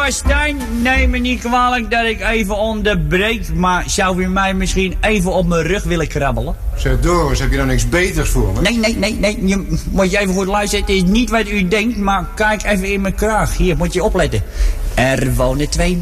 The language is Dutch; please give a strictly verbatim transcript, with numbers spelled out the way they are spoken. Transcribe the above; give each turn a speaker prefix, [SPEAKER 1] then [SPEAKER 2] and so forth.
[SPEAKER 1] Stijn, neem me niet kwalijk dat ik even onderbreek, maar zou u mij misschien even op mijn rug willen krabbelen?
[SPEAKER 2] Zeg Doris, heb je nou niks beters voor me?
[SPEAKER 1] Nee, nee, nee, nee, je moet je even goed luisteren. Het is niet wat u denkt, maar kijk even in mijn kraag. Hier, moet je opletten. Er wonen twee